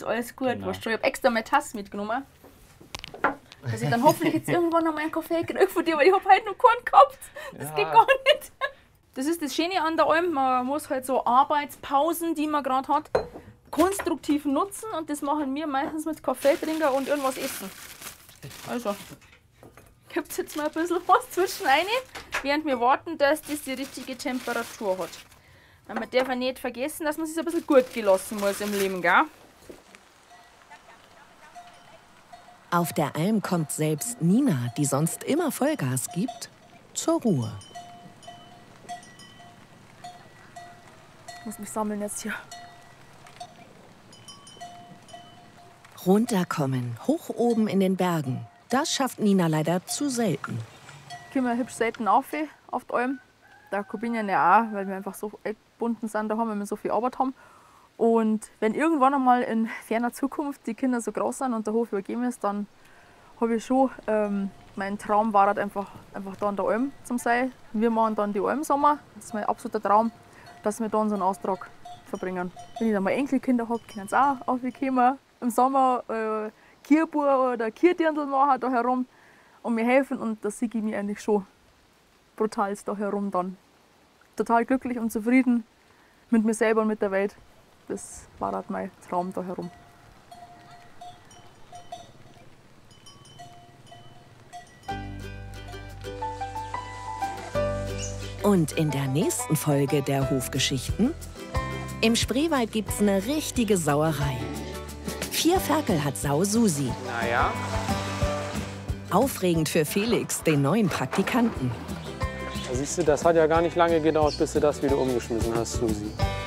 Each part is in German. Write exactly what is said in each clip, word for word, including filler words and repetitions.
ist alles gut. Genau. Weißt du, ich habe extra meine Tasse mitgenommen, dass ich dann hoffentlich jetzt irgendwann noch mal einen Kaffee kriege von dir, weil ich habe heute noch keinen gehabt. Das Ja. geht gar nicht. Das ist das Schöne an der Alm, man muss halt so Arbeitspausen, die man gerade hat, konstruktiv nutzen und das machen wir meistens mit Kaffee trinken und irgendwas essen. Also, gibt es jetzt mal ein bisschen was zwischen rein, während wir warten, dass das die richtige Temperatur hat. Weil man darf ja nicht vergessen, dass man sich ein bisschen gut gelassen muss im Leben, gell? Auf der Alm kommt selbst Nina, die sonst immer Vollgas gibt, zur Ruhe. Ich muss mich sammeln jetzt hier. Runterkommen, hoch oben in den Bergen. Das schafft Nina leider zu selten. Ich komme hübsch selten auf, auf die Alm. Da bin ich ja auch, weil wir einfach so gebunden sind daheim, weil wir so viel Arbeit haben. Und wenn irgendwann einmal in ferner Zukunft die Kinder so groß sind und der Hof übergeben ist, dann habe ich schon, ähm, mein Traum war halt einfach, einfach da an der Alm zu sein. Wir machen dann die Almsommer, das ist mein absoluter Traum, dass wir da unseren Austrag verbringen. Wenn ich dann mal Enkelkinder habe, können sie auch aufkommen. Im Sommer äh, Kierbur oder Kierdirndl machen da herum und mir helfen und das sehe ich mich eigentlich schon brutal da herum dann. Total glücklich und zufrieden mit mir selber und mit der Welt. Das war halt mein Traum da herum. Und in der nächsten Folge der Hofgeschichten: Im Spreewald gibt's eine richtige Sauerei. Vier Ferkel hat Sau Susi. Naja. Aufregend für Felix, den neuen Praktikanten. Da siehst du, das hat ja gar nicht lange gedauert, bis du das wieder umgeschmissen hast, Susi.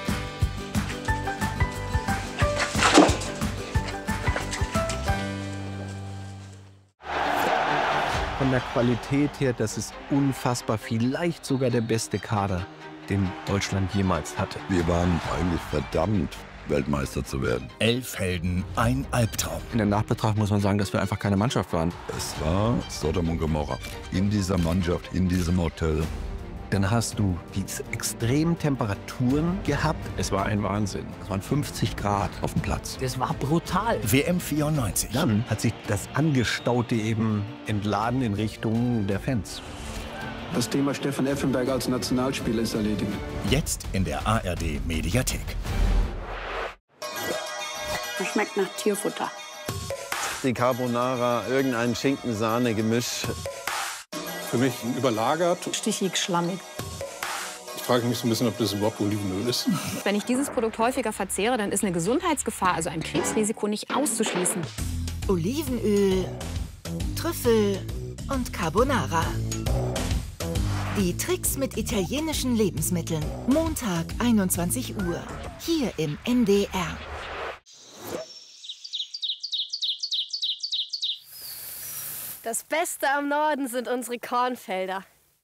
Von der Qualität her, das ist unfassbar, vielleicht sogar der beste Kader, den Deutschland jemals hatte. Wir waren eigentlich verdammt, Weltmeister zu werden. Elf Helden, ein Albtraum. In der Nachbetrachtung muss man sagen, dass wir einfach keine Mannschaft waren. Es war Sodom und Gomorra. In dieser Mannschaft, in diesem Hotel. Dann hast du diese extremen Temperaturen gehabt. Es war ein Wahnsinn. Es waren fünfzig Grad auf dem Platz. Das war brutal. W M vierundneunzig. Dann hat sich das Angestaute eben entladen in Richtung der Fans. Das Thema Stefan Effenberg als Nationalspieler ist erledigt. Jetzt in der A R D Mediathek. Das schmeckt nach Tierfutter. Die Carbonara, irgendein Schinken-Sahne-Gemisch. Für mich überlagert. Stichig, schlammig. Ich frage mich so ein bisschen, ob das überhaupt Olivenöl ist. Wenn ich dieses Produkt häufiger verzehre, dann ist eine Gesundheitsgefahr, also ein Krebsrisiko, nicht auszuschließen. Olivenöl, Trüffel und Carbonara. Die Tricks mit italienischen Lebensmitteln. Montag, einundzwanzig Uhr. Hier im N D R. Das Beste am Norden sind unsere Kornfelder.